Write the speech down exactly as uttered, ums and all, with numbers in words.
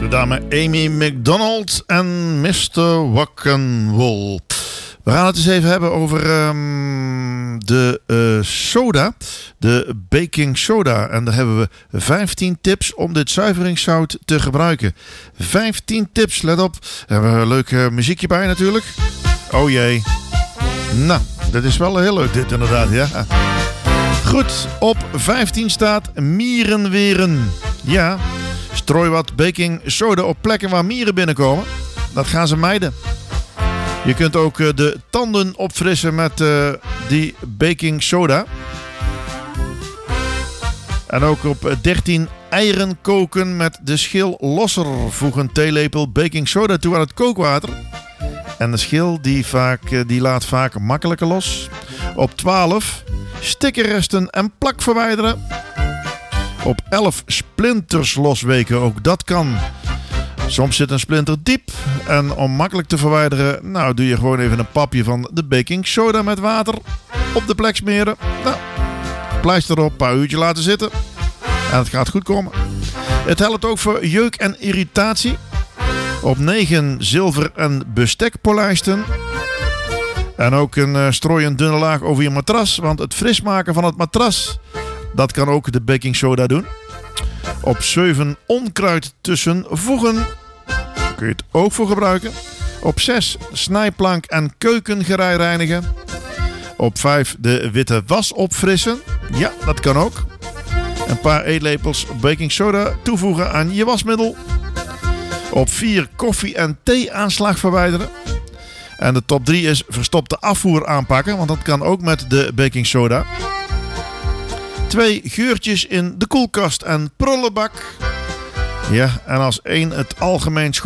De dame Amy McDonald en mister Rock'n'Roll. We gaan het eens even hebben over um, de uh, soda, de baking soda. En daar hebben we vijftien tips om dit zuiveringszout te gebruiken. vijftien tips, let op. Daar hebben we een leuk uh, muziekje bij natuurlijk. Oh jee. Nou, dat is wel heel leuk dit inderdaad, ja. Goed, op vijftien staat mierenweren. Ja, strooi wat baking soda op plekken waar mieren binnenkomen. Dat gaan ze mijden. Je kunt ook de tanden opfrissen met uh, die baking soda. En ook op dertien eieren koken met de schil losser. Voeg een theelepel baking soda toe aan het kookwater. En de schil die, vaak, die laat vaak makkelijker los. Op twaalf stickerresten en plak verwijderen. Op elf splinters losweken, ook dat kan. Soms zit een splinter diep en om makkelijk te verwijderen, nou doe je gewoon even een papje van de baking soda met water op de plek smeren. Nou, pleister erop, een paar uurtjes laten zitten en het gaat goed komen. Het helpt ook voor jeuk en irritatie. Op negen zilver en bestekpolijsten. En ook een uh, strooi een dunne laag over je matras, want het fris maken van het matras, dat kan ook de baking soda doen. Op zeven onkruid tussen voegen. Daar kun je het ook voor gebruiken. Op zes snijplank en keukengerei reinigen. Op vijf de witte was opfrissen. Ja, dat kan ook. Een paar eetlepels baking soda toevoegen aan je wasmiddel. Op vier koffie- en thee-aanslag verwijderen. En de top drie is verstopte afvoer aanpakken, want dat kan ook met de baking soda. Twee geurtjes in de koelkast en prullenbak. Ja, en als één het algemeen